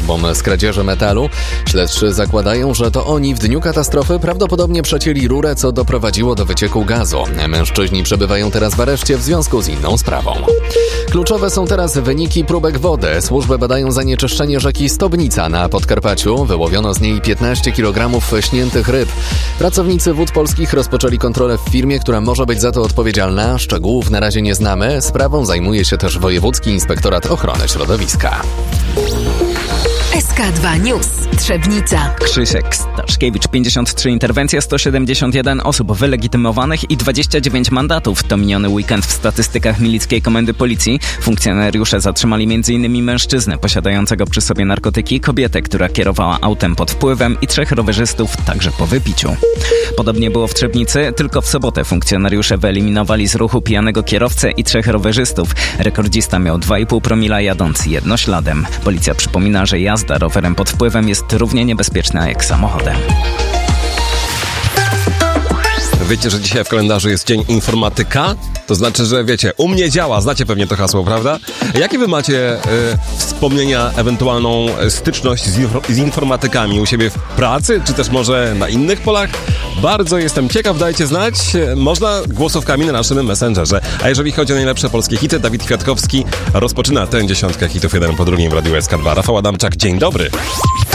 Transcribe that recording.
osobom z kradzieży metalu. Śledczy zakładają, że to oni w dniu katastrofy prawdopodobnie przecięli rurę, co doprowadziło do wycieku gazu. Mężczyźni przebywają teraz w areszcie w związku z inną sprawą. Kluczowe są teraz wyniki próbek wody. Służby badają zanieczyszczenie rzeki Stobnica na Podkarpaciu. Wyłowiono z niej 15 kg śniętych ryb. Pracownicy Wód Polskich rozpoczęli kontrolę w firmie, która może być za to odpowiedzialna. Szczegółów na razie nie znamy. Sprawą zajmuje się też Wojewódzki Inspektorat Ochrony Środowiska. SK2 News. Trzebnica. Krzysiek Staszkiewicz, 53 interwencje, 171 osób wylegitymowanych i 29 mandatów. To miniony weekend w statystykach Milickiej Komendy Policji. Funkcjonariusze zatrzymali m.in. mężczyznę posiadającego przy sobie narkotyki, kobietę, która kierowała autem pod wpływem i 3 rowerzystów, także po wypiciu. Podobnie było w Trzebnicy, tylko w sobotę funkcjonariusze wyeliminowali z ruchu pijanego kierowcę i 3 rowerzystów. Rekordzista miał 2,5 promila, jadąc jednośladem. Policja przypomina, że jazda rowerem pod wpływem jest równie niebezpieczna jak samochodem. Wiecie, że dzisiaj w kalendarzu jest Dzień Informatyka? To znaczy, że wiecie, u mnie działa, znacie pewnie to hasło, prawda? Jakie wy macie wspomnienia, ewentualną styczność z informatykami u siebie w pracy, czy też może na innych polach? Bardzo jestem ciekaw, dajcie znać. Można głosówkami na naszym Messengerze. A jeżeli chodzi o najlepsze polskie hity, Dawid Kwiatkowski rozpoczyna tę 10 hitów jeden po drugim w Radiu SK2. Rafał Adamczak, dzień dobry.